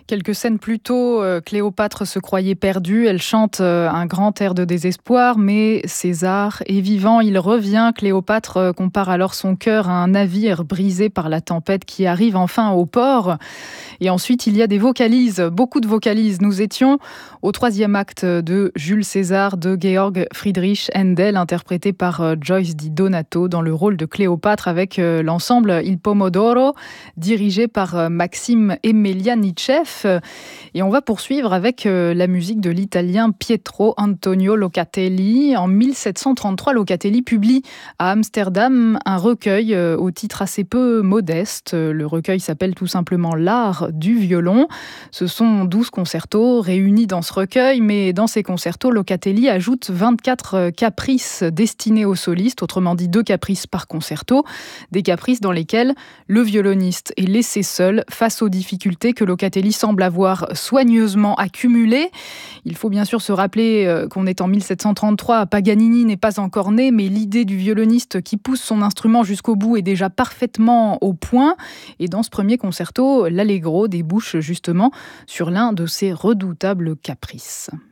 Quelques scènes plus tôt, Cléopâtre se croyait perdue. Elle chante un grand air de désespoir, mais César est vivant, il revient. Cléopâtre compare alors son cœur à un navire brisé par la tempête qui arrive enfin au port. Et ensuite, il y a des vocalises, beaucoup de vocalises. Nous étions au 3e acte de Jules César de Georg Friedrich Händel, interprété par Joyce Di Donato dans le rôle de Cléopâtre avec l'ensemble Il Pomodoro, dirigé par Maxime Emelianitchev. Et on va poursuivre avec la musique de l'italien Pietro Antonio Locatelli. En 1733, Locatelli publie à Amsterdam un recueil au titre assez peu modeste. Le recueil s'appelle tout simplement L'art du violon. Ce sont 12 concertos réunis dans ce recueil, mais dans ces concertos, Locatelli ajoute 24 caprices destinés aux solistes, autrement dit 2 caprices par concerto, des caprices dans lesquels le violoniste est laissé seul face aux difficultés que Locatelli semble avoir soigneusement accumulées. Il faut bien sûr se rappeler qu'on est en 1733, Paganini n'est pas encore né, mais l'idée du violoniste qui pousse son instrument jusqu'au bout est déjà parfaitement au point. Et dans ce premier concerto, l'Allegro débouche justement sur l'un de ses redoutables caprices.